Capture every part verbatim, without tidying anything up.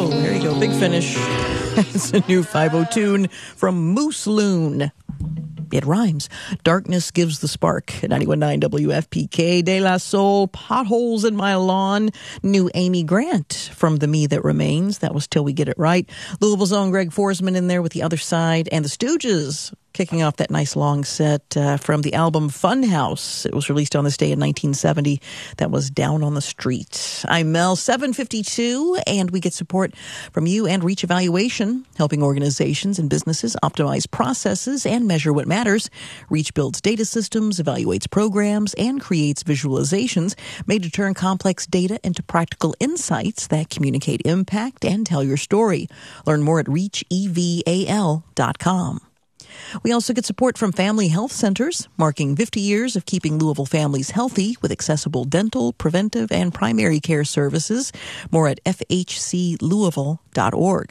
Oh, there you go. Big Finish. It's a new five oh tune from Moose Loon. It rhymes. Darkness gives the spark. ninety-one point nine W F P K, De La Soul, Potholes in My Lawn. New Amy Grant from The Me That Remains. That was Till We Get It Right. Louisville's own Greg Forsman in there with The Other Side. And the Stooges kicking off that nice long set uh, from the album Funhouse. It was released on this day in nineteen seventy. That was Down on the Street. I'm Mel, seven fifty-two, and we get support from you and Reach Evaluation, helping organizations and businesses optimize processes and measure what matters. Reach builds data systems, evaluates programs, and creates visualizations made to turn complex data into practical insights that communicate impact and tell your story. Learn more at reach eval dot com. We also get support from Family Health Centers, marking fifty years of keeping Louisville families healthy with accessible dental, preventive, and primary care services. More at f h c louisville dot org.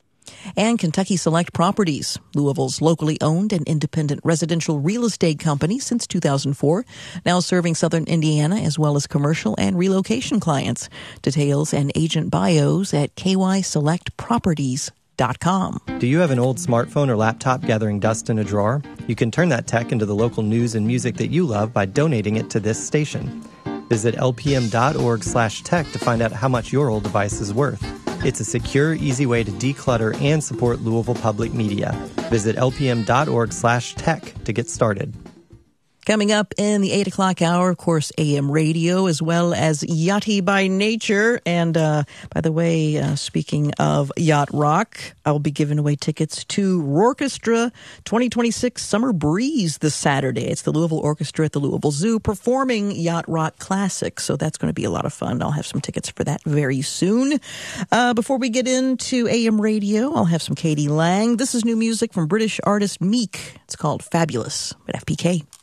And Kentucky Select Properties, Louisville's locally owned and independent residential real estate company since two thousand four, now serving southern Indiana as well as commercial and relocation clients. Details and agent bios at k y select properties dot com. Do you have an old smartphone or laptop gathering dust in a drawer? You can turn that tech into the local news and music that you love by donating it to this station. Visit l p m dot org slash tech to find out how much your old device is worth. It's a secure, easy way to declutter and support Louisville Public Media. Visit l p m dot org slash tech to get started. Coming up in the eight o'clock hour, of course, A M radio, as well as Yachty by Nature. And uh, by the way, uh, speaking of Yacht Rock, I'll be giving away tickets to Roorchestra twenty twenty-six Summer Breeze this Saturday. It's the Louisville Orchestra at the Louisville Zoo performing Yacht Rock classics. So that's going to be a lot of fun. I'll have some tickets for that very soon. Uh, before we get into A M radio, I'll have some Katie Lang. This is new music from British artist Meek. It's called Fabulous at F P K.